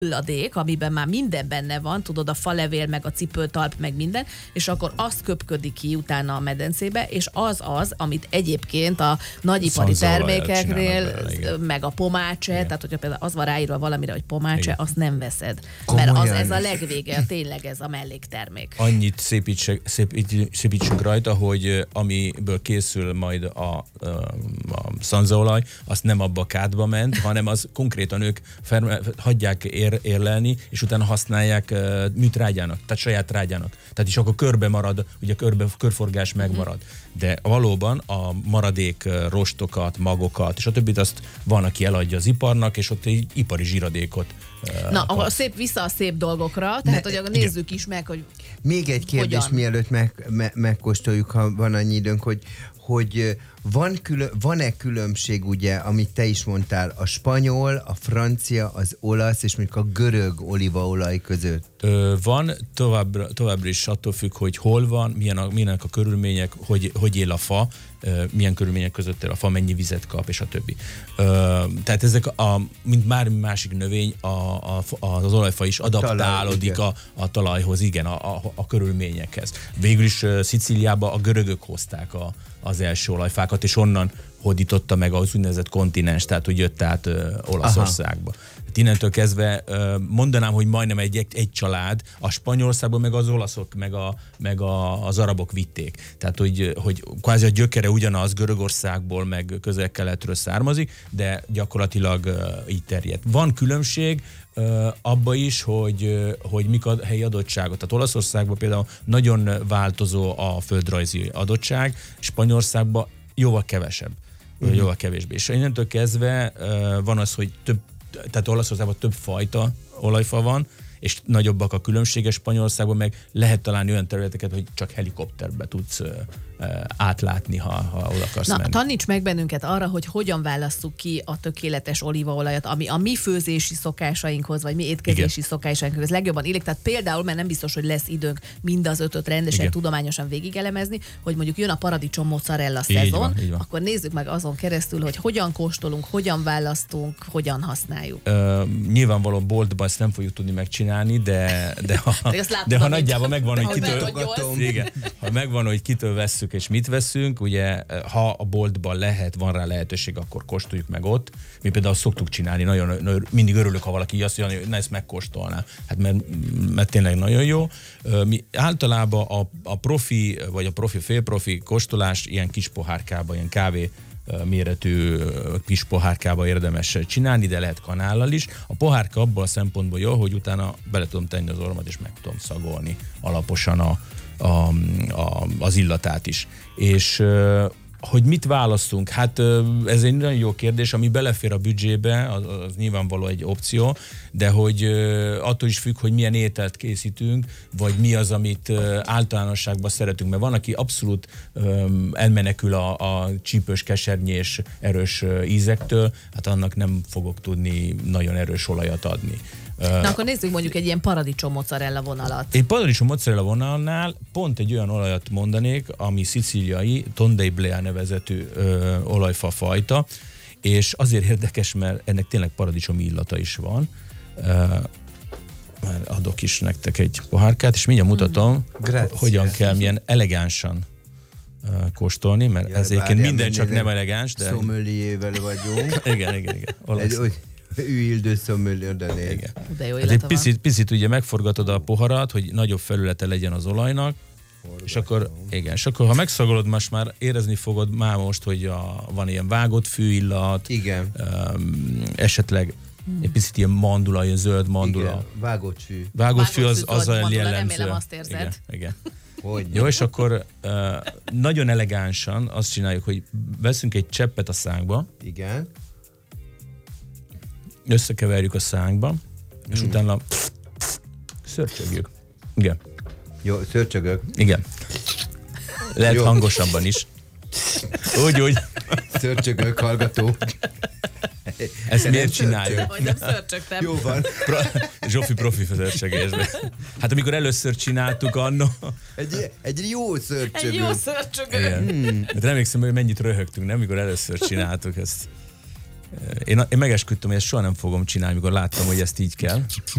hulladék, amiben már minden benne van, tudod, a falevél, meg a cipőtalp, meg minden, és akkor azt köpködik ki utána a medencébe, és az, amit egyébként a nagyipari termékeknél, meg a pomácse, igen. Tehát hogyha például az van ráírva valamire, hogy pomácse, igen. Azt nem veszed. Komolyan. Mert ez a legvége, tényleg ez a melléktermék. Annyit szépítsünk rajta, hogy amiből készül majd a szanzaolaj, azt nem abba a kádba ment, hanem az konkrétan ők hagyják érlelni, és utána használják műtrágyának, tehát saját trágyának. Tehát is akkor körbe marad, ugye körforgás megmarad. De valóban a maradék rostokat, magokat, és a többit azt van, aki eladja az iparnak, és ott egy ipari zsiradékot. Na, vissza a szép dolgokra, tehát hogy nézzük is meg, hogy még egy kérdés, mielőtt megkóstoljuk, ha van annyi időnk, hogy van-e különbség, ugye, amit te is mondtál, a spanyol, a francia, az olasz és mondjuk a görög olívaolaj között? Van, továbbra is attól függ, hogy hol van, milyenek a körülmények, hogy él a fa, milyen körülmények között él a fa, mennyi vizet kap, és a többi. Tehát ezek, mint már másik növény, az olajfa is adaptálódik a talajhoz, igen, a körülményekhez. Végül is Szicíliába a görögök hozták az első olajfákat, és onnan hódította meg az úgynevezett kontinens, tehát hogy jött át Olaszországba. Hát innentől kezdve mondanám, hogy majdnem egy család, a Spanyolországból meg az olaszok, meg az arabok vitték. Tehát, hogy kvázi a gyökere ugyanaz Görögországból, meg Közel-Keletről származik, de gyakorlatilag így terjedt. Van különbség abba is, hogy mik a helyi adottságok. Tehát Olaszországban például nagyon változó a földrajzi adottság, Spanyolországban jóval kevesebb, jóval kevésbé. És innentől kezdve van az, hogy tehát Olaszországban több fajta olajfa van, és nagyobbak a különbséges. Spanyolországban meg lehet találni olyan területeket, hogy csak helikopterbe tudsz átlátni, ha oda akarsz menni. Taníts meg bennünket arra, hogy hogyan válasszuk ki a tökéletes olívaolajat, ami a mi főzési szokásainkhoz, vagy mi étkezési szokásainkhoz legjobban illik. Tehát például, mert nem biztos, hogy lesz időnk mind az 5-öt rendesen, tudományosan végigelemezni, hogy mondjuk jön a paradicsom mozzarella szezon, így van. Akkor nézzük meg azon keresztül, hogy hogyan kóstolunk, hogyan választunk, hogyan használjuk. Nyilvánvalóan boltban ezt nem fogjuk tudni megcsinálni, de ha nagyjából megvan, hogy kitől vesszük és mit veszünk, ugye, ha a boltban van rá lehetőség, akkor kóstoljuk meg ott. Mi például szoktuk csinálni, nagyon mindig örülök, ha valaki azt mondja, hogy na, ezt megkóstolná. Hát mert tényleg nagyon jó. Mi általában a profi, vagy a félprofi kóstolás ilyen kis pohárkában, ilyen kávé méretű kis pohárkába érdemes csinálni, de lehet kanállal is. A pohárka abból a szempontból jó, hogy utána bele tudom tenni az orromat, és meg tudom szagolni alaposan az illatát is. És hogy mit választunk? Hát ez egy nagyon jó kérdés, ami belefér a büdzsébe, az nyilvánvaló egy opció, de hogy attól is függ, hogy milyen ételt készítünk, vagy mi az, amit általánosságban szeretünk. Mert van, aki abszolút elmenekül a csípős, kesernyés, erős ízektől, hát annak nem fogok tudni nagyon erős olajat adni. Na akkor nézzük mondjuk egy ilyen paradicsom mozzarella vonalat. Egy paradicsom mozzarella vonalnál pont egy olyan olajat mondanék, ami szicíliai Tondeiblea nevezetű olajfa fajta, és azért érdekes, mert ennek tényleg paradicsom illata is van. Már adok is nektek egy pohárkát, és mindjárt mutatom, hogyan kell milyen elegánsan kóstolni, mert ez egyébként minden csak nem elegáns, de... Sommeliével vagyunk. Igen. Ildő sommelier, de néz. De jó hát egy picit ugye megforgatod a poharat, hogy nagyobb felülete legyen az olajnak, és akkor ha megszagolod, most már érezni fogod már most, hogy van ilyen vágott fűillat, esetleg egy picit ilyen mandula, ilyen zöld mandula. Igen, vágott fű. Vágott fű az a jellemző. Remélem azt érzed. Igen. Jó, és akkor nagyon elegánsan azt csináljuk, hogy veszünk egy cseppet a szánkba. Igen. Összekeverjük a szánkba, és utána szörcsögjük. Igen. Jó, szörcsögök. Igen. Lehet jó. Hangosabban is. Úgy. Szörcsögök, hallgató. Ezt miért csináljuk? Hogy nem szörcsögtem. Jó van. Zsófi profi szörcsögésben. Hát amikor először csináltuk annó... Egy jó szörcsögöt. Egy jó szörcsögöt. Hát emlékszem, hogy mennyit röhögtünk, nem? Amikor először csináltuk ezt. Én megesküdtem, hogy ezt soha nem fogom csinálni, amikor láttam, hogy ezt így kell.